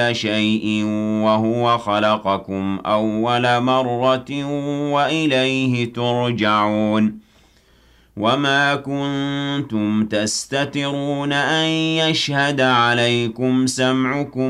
شيء وهو خلقكم أول مرة وإليه ترجعون وما كنتم تستترون أن يشهد عليكم سمعكم